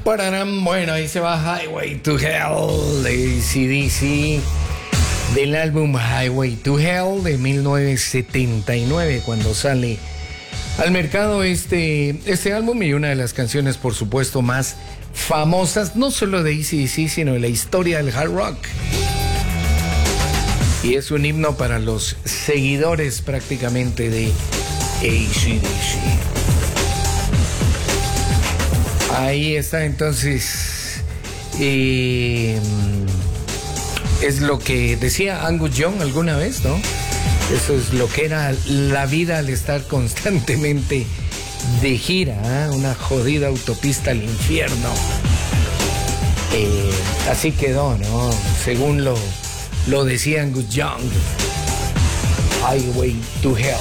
Pararán, bueno, ahí se va Highway to Hell de AC/DC, del álbum Highway to Hell de 1979, cuando sale al mercado este álbum, y una de las canciones, por supuesto, más famosas, no solo de AC/DC, sino de la historia del hard rock. Y es un himno para los seguidores prácticamente de AC/DC. Ahí está, entonces, es lo que decía Angus Young alguna vez, ¿no? Eso es lo que era la vida al estar constantemente de gira, ¿eh? Una jodida autopista al infierno. Así quedó, ¿no? Según lo decía Angus Young. Highway to Hell.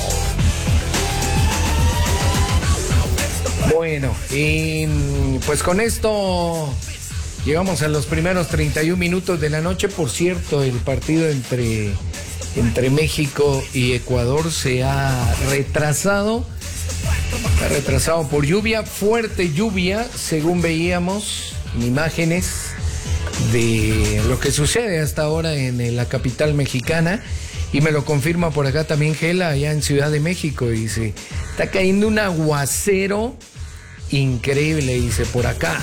Bueno, y pues con esto llegamos a los primeros 31 minutos de la noche. Por cierto, el partido entre México y Ecuador se ha retrasado. Está retrasado por lluvia, fuerte lluvia, según veíamos en imágenes de lo que sucede hasta ahora en la capital mexicana. Y me lo confirma por acá también Gela, allá en Ciudad de México. Dice, está cayendo un aguacero increíble, dice, por acá.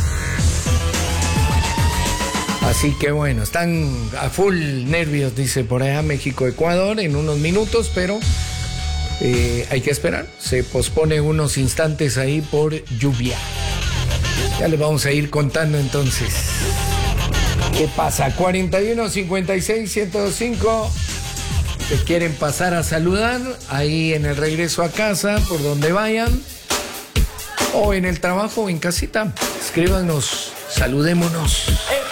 Así que bueno, están a full nervios, dice, por allá México-Ecuador en unos minutos, pero hay que esperar. Se pospone unos instantes ahí por lluvia. Ya les vamos a ir contando entonces qué pasa. 41 56 105. ¿Te quieren pasar a saludar ahí en el regreso a casa, por donde vayan? O en el trabajo o en casita. Escríbanos, saludémonos.